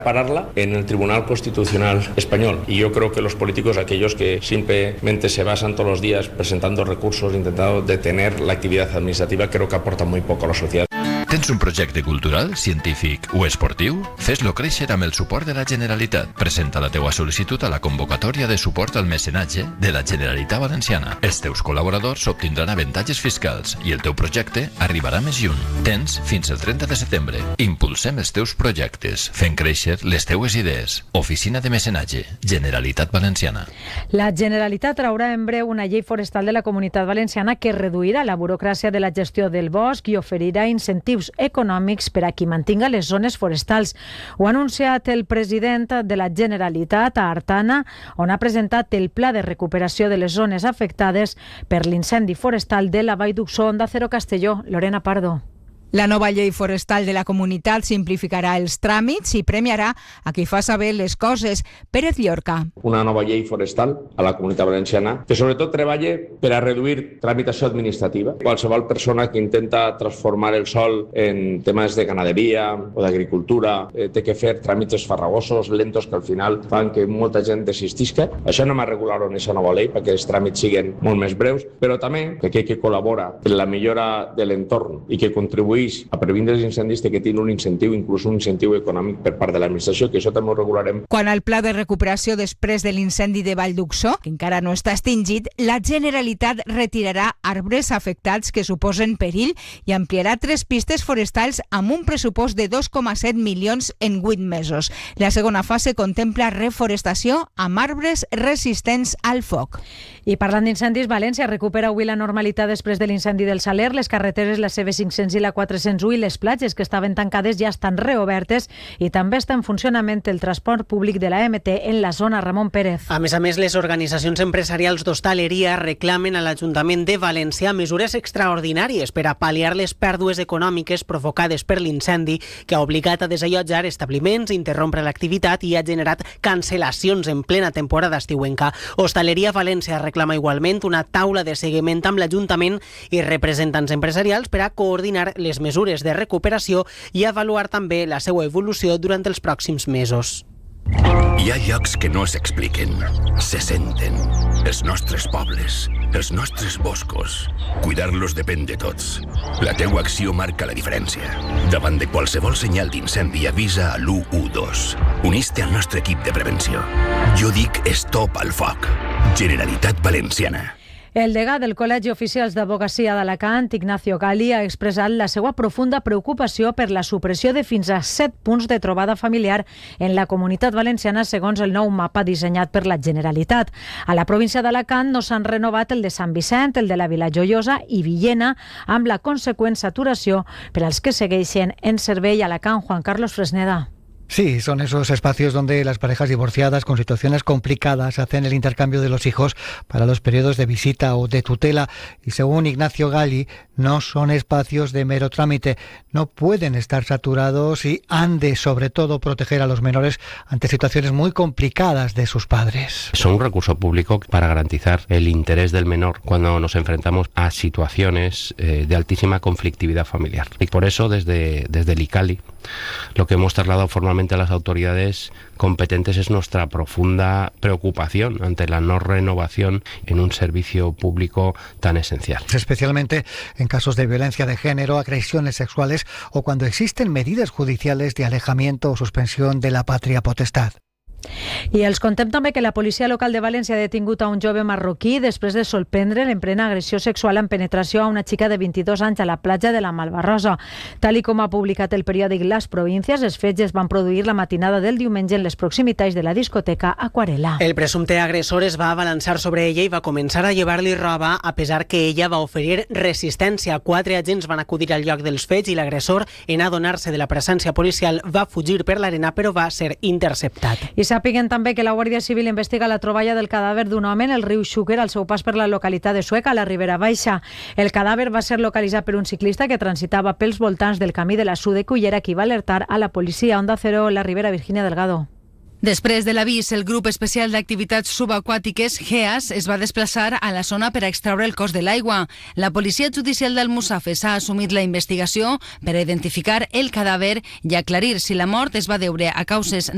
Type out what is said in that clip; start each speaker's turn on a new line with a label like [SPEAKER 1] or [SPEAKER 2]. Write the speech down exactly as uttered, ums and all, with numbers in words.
[SPEAKER 1] pararla en el Tribunal Constitucional Español. Y yo creo que los políticos, aquellos que simplemente se basan todos los días presentando recursos, intentando detener la actividad administrativa, creo que aportan muy poco a la sociedad.
[SPEAKER 2] Tens un projecte cultural, científic o esportiu? Fes-lo créixer amb el suport de la Generalitat. Presenta la teua sol·licitud a la convocatòria de suport al mecenatge de la Generalitat Valenciana. Els teus col·laboradors obtindran avantatges fiscals i el teu projecte arribarà més lluny. Tens fins al trenta de setembre. Impulsem els teus projectes, fent créixer les teues idees. Oficina de Mecenatge, Generalitat Valenciana.
[SPEAKER 3] La Generalitat traurà en breu una llei forestal de la Comunitat Valenciana que reduirà la burocràcia de la gestió del bosc i oferirà incentius econòmics per a qui mantinga les zones forestals. Ho ha anunciat el president de la Generalitat a Artana, on ha presentat el pla de recuperació de les zones afectades per l'incendi forestal de la Vall d'Uixó. Onda Cero Castelló, Lorena Pardo.
[SPEAKER 4] La nova llei forestal de la comunitat simplificarà els tràmits i premiarà a qui fa saber les coses. Pérez Llorca.
[SPEAKER 1] Una nova llei forestal a la Comunitat Valenciana que sobretot treballa per a reduir tramitació administrativa. Qualsevol persona que intenta transformar el sòl en temes de ganaderia o d'agricultura eh, té que fer tràmits farragosos, lentos, que al final fan que molta gent desistisca. Això no m'ha regulat en aquesta nova llei perquè els tràmits siguin molt més breus, però també que aquell que col·labora en la millora de l'entorn i que contribuï a previndre els incendis té que tenir un incentiu, inclús un incentiu econòmic per part de l'administració, que això també ho regularem.
[SPEAKER 4] Quan al pla de recuperació després de l'incendi de Vall d'Uixó, que encara no està extingit, la Generalitat retirarà arbres afectats que suposen perill i ampliarà tres pistes forestals amb un pressupost de dos coma set milions en vuit mesos. La segona fase contempla reforestació amb arbres resistents al foc.
[SPEAKER 3] I parlant d'incendis, València recupera avui la normalitat després de l'incendi del Saler. Les carreteres, la C B cinc-cents i la quatre-cents u i les platges que estaven tancades ja estan reobertes i també està en funcionament el transport públic de la M T en la zona. Ramon Pérez.
[SPEAKER 5] A més a més, les organitzacions empresarials d'hostaleria reclamen a l'Ajuntament de València mesures extraordinàries per a pal·liar les pèrdues econòmiques provocades per l'incendi que ha obligat a desallotjar establiments, interrompre l'activitat i ha generat cancel·lacions en plena temporada estiuenca. Hostaleria València reclama igualment una taula de seguiment amb l'Ajuntament i representants empresarials per a coordinar les mesures de recuperació i avaluar també la seva evolució durant els pròxims mesos.
[SPEAKER 6] Hi ha llocs que no s'expliquen, se senten. Els nostres pobles, els nostres boscos. Cuidar-los depèn de tots. La teua acció marca la diferència. Davant de qualsevol senyal d'incendi, avisa a l'u u dos. Unís-te al nostre equip de prevenció. Jo dic stop al foc. Generalitat Valenciana.
[SPEAKER 3] El degà del Col·legi Oficials d'Advocacia d'Alacant, Ignacio Gali, ha expressat la seva profunda preocupació per la supressió de fins a set punts de trobada familiar en la Comunitat Valenciana segons el nou mapa dissenyat per la Generalitat. A la província d'Alacant no s'han renovat el de Sant Vicent, el de la Vila Joiosa i Villena, amb la conseqüent saturació per als que segueixen en servei a Alacant. Juan Carlos Fresneda.
[SPEAKER 7] Sí, son esos espacios donde las parejas divorciadas con situaciones complicadas hacen el intercambio de los hijos para los periodos de visita o de tutela y según Ignacio Gali no son espacios de mero trámite, no pueden estar saturados y han de sobre todo proteger a los menores ante situaciones muy complicadas de sus padres.
[SPEAKER 8] Son un recurso público para garantizar el interés del menor cuando nos enfrentamos a situaciones eh, de altísima conflictividad familiar y por eso desde, desde el I C A L I lo que hemos trasladado formalmente a las autoridades competentes es nuestra profunda preocupación ante la no renovación en un servicio público tan esencial.
[SPEAKER 7] Especialmente en casos de violencia de género, agresiones sexuales o cuando existen medidas judiciales de alejamiento o suspensión de la patria potestad.
[SPEAKER 3] I els contem també que la policia local de València ha detingut a un jove marroquí després de sorprendre'l en plena agressió sexual amb penetració a una xica de vint-i-dos anys a la platja de la Malvarrosa. Tal i com ha publicat el periòdic Las Provincias, els fets es van produir la matinada del diumenge en les proximitats de la discoteca Aquarela.
[SPEAKER 5] El presumpte agressor es va abalançar sobre ella i va començar a llevar-li roba a pesar que ella va oferir resistència. Quatre agents van acudir al lloc dels fets i l'agressor, en adonar-se de la presència policial, va fugir per l'arena però va ser interceptat.
[SPEAKER 3] I sàpiguen també que la Guàrdia Civil investiga la troballa del cadàver d'un home en el riu Xúquer al seu pas per la localitat de Sueca, a la Ribera Baixa. El cadàver va ser localitzat per un ciclista que transitava pels voltants del camí de la Su de Cullera, qui va alertar a la policia. Onda Cero, la Ribera, Virginia Delgado.
[SPEAKER 9] Després de l'avís, el grup especial d'activitats subaquàtiques, GEAS, es va desplaçar a la zona per a extraure el cos de l'aigua. La policia judicial d'Almussafes ha assumit la investigació per a identificar el cadàver i aclarir si la mort es va deure a causes